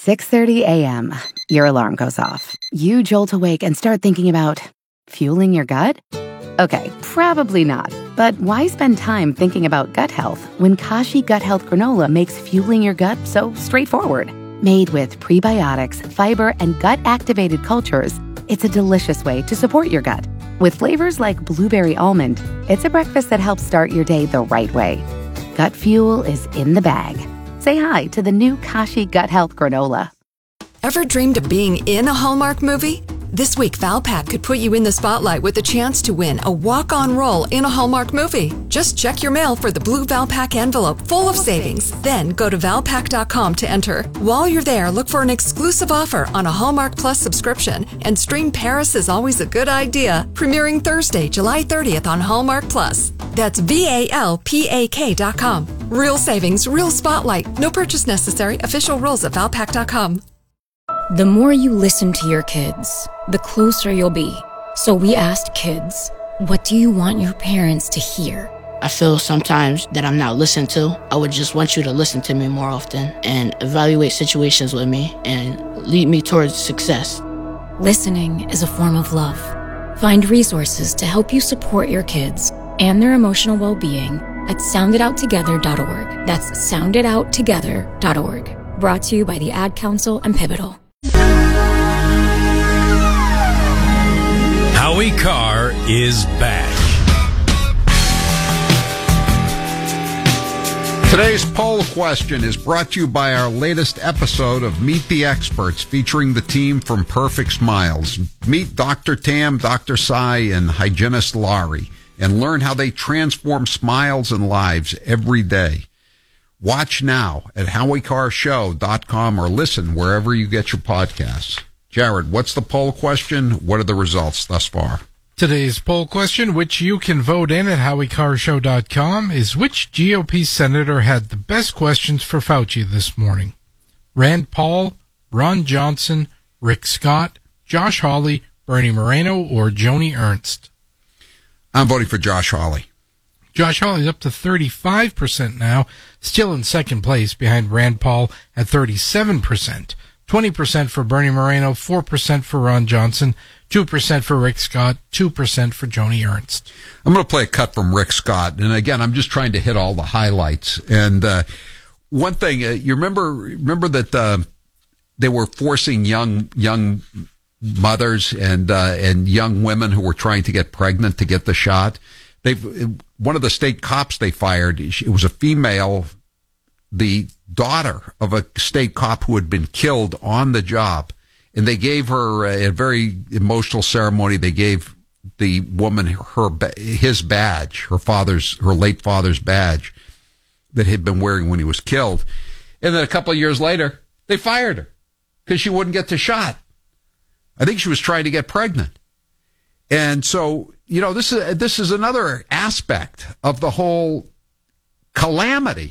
6:30 a.m., your alarm goes off. You jolt awake and start thinking about fueling your gut? Okay, probably not. But why spend time thinking about gut health when Kashi Gut Health Granola makes fueling your gut so straightforward? Made with prebiotics, fiber, and gut-activated cultures, it's a delicious way to support your gut. With flavors like blueberry almond, it's a breakfast that helps start your day the right way. Gut fuel is in the bag. Say hi to the new Kashi Gut Health Granola. Ever dreamed of being in a Hallmark movie? This week, Valpak could put you in the spotlight with a chance to win a walk-on role in a Hallmark movie. Just check your mail for the blue Valpak envelope full of savings. Then go to Valpak.com to enter. While you're there, look for an exclusive offer on a Hallmark Plus subscription and stream Paris is Always a Good Idea, premiering Thursday, July 30th on Hallmark Plus. That's VALPAK.com. Real savings, real spotlight. No purchase necessary. Official rules at Valpak.com. The more you listen to your kids, the closer you'll be. So we asked kids, what do you want your parents to hear? I feel sometimes that I'm not listened to. I would just want you to listen to me more often and evaluate situations with me and lead me towards success. Listening is a form of love. Find resources to help you support your kids and their emotional well-being at sounditouttogether.org. That's sounditouttogether.org. Brought to you by the Ad Council and Pivotal. Howie Carr is back. Today's poll question is brought to you by our latest episode of Meet the Experts, featuring the team from Perfect Smiles. Meet Dr. Tam, Dr. Sai, and hygienist Laurie, and learn how they transform smiles and lives every day. Watch now at HowieCarrShow.com or listen wherever you get your podcasts. Jared, what's the poll question? What are the results thus far? Today's poll question, which you can vote in at HowieCarrShow.com, is which GOP senator had the best questions for Fauci this morning? Rand Paul, Ron Johnson, Rick Scott, Josh Hawley, Bernie Moreno, or Joni Ernst? I'm voting for Josh Hawley. Josh Hawley's up to 35% now, still in second place behind Rand Paul at 37%. 20% for Bernie Moreno, 4% for Ron Johnson, 2% for Rick Scott, 2% for Joni Ernst. I'm going to play a cut from Rick Scott. And again, I'm just trying to hit all the highlights. And one thing, you remember that they were forcing young mothers and young women who were trying to get pregnant to get the shot. One of the state cops they fired, it was a female, the daughter of a state cop who had been killed on the job. And they gave her a very emotional ceremony. They gave the woman his badge, her late father's badge that he'd been wearing when he was killed. And then a couple of years later, they fired her because she wouldn't get the shot. I think she was trying to get pregnant. And so, this is another aspect of the whole calamity.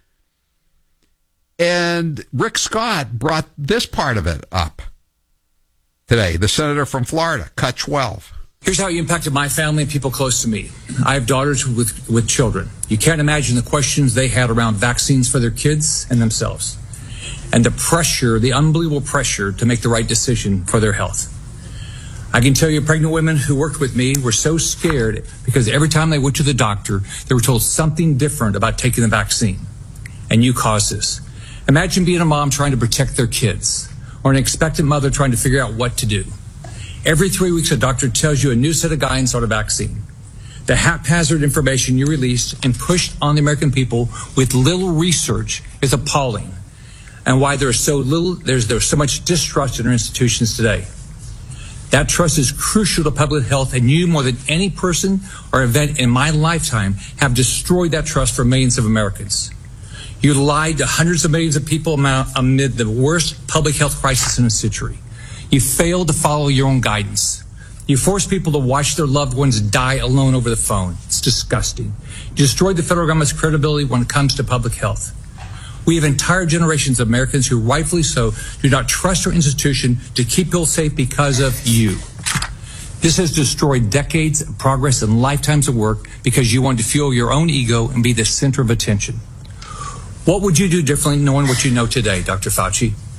And Rick Scott brought this part of it up today. The senator from Florida, cut 12. Here's how it impacted my family and people close to me. I have daughters with children. You can't imagine the questions they had around vaccines for their kids and themselves, and the unbelievable pressure to make the right decision for their health. I can tell you pregnant women who worked with me were so scared because every time they went to the doctor, they were told something different about taking the vaccine. And you caused this. Imagine being a mom trying to protect their kids, or an expectant mother trying to figure out what to do. Every 3 weeks, a doctor tells you a new set of guidance on a vaccine. The haphazard information you released and pushed on the American people with little research is appalling. And why there's so much distrust in our institutions today. That trust is crucial to public health, and you, more than any person or event in my lifetime, have destroyed that trust for millions of Americans. You lied to hundreds of millions of people amid the worst public health crisis in a century. You failed to follow your own guidance. You forced people to watch their loved ones die alone over the phone. It's disgusting. You destroyed the federal government's credibility when it comes to public health. We have entire generations of Americans who, rightfully so, do not trust our institution to keep people safe because of you. This has destroyed decades of progress and lifetimes of work because you wanted to fuel your own ego and be the center of attention. What would you do differently knowing what you know today, Dr. Fauci?